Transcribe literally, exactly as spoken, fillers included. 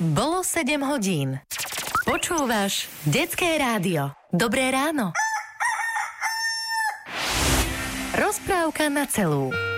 Bolo sedem hodín. Počúvaš Detské rádio. Dobré ráno. Rozprávka na celú.